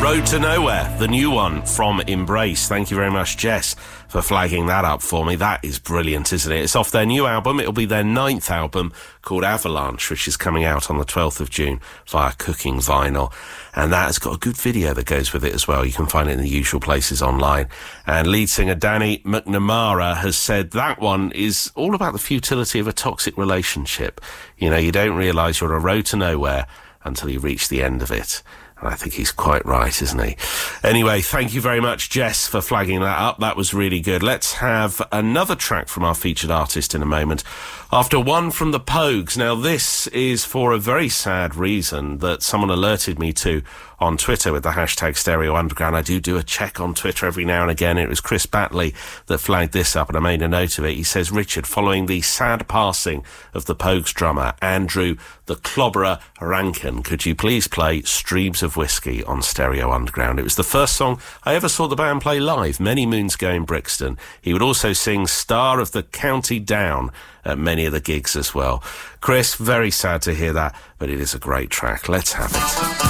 Road to Nowhere, the new one from Embrace. Thank you very much, Jess, for flagging that up for me. That is brilliant, isn't it? It's off their new album. It'll be their 9th album called Avalanche, which is coming out on the 12th of June via Cooking Vinyl. And that has got a good video that goes with it as well. You can find it in the usual places online. And lead singer Danny McNamara has said that one is all about the futility of a toxic relationship. You know, you don't realise you're on a road to nowhere until you reach the end of it. I think he's quite right, isn't he? Anyway, thank you very much, Jess, for flagging that up. That was really good. Let's have another track from our featured artist in a moment. After one from the Pogues. Now, this is for a very sad reason that someone alerted me to on Twitter with the hashtag Stereo Underground. I do a check on Twitter every now and again. It was Chris Batley that flagged this up, and I made a note of it. He says, Richard, following the sad passing of the Pogues drummer, Andrew the Clobberer Rankin, could you please play Streams of Whiskey on Stereo Underground? It was the first song I ever saw the band play live many moons ago in Brixton. He would also sing Star of the County Down at many of the gigs as well. Chris, very sad to hear that, but it is a great track. Let's have it.